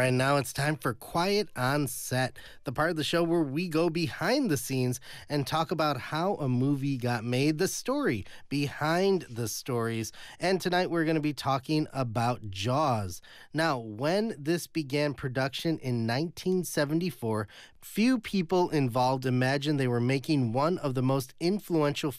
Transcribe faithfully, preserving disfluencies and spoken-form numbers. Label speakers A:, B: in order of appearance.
A: right, now it's time for Quiet on Set, the part of the show where we go behind the scenes and talk about how a movie got made, the story behind the stories. And tonight we're going to be talking about Jaws. Now, when this began production in nineteen seventy-four, few people involved imagined they were making one of the most influential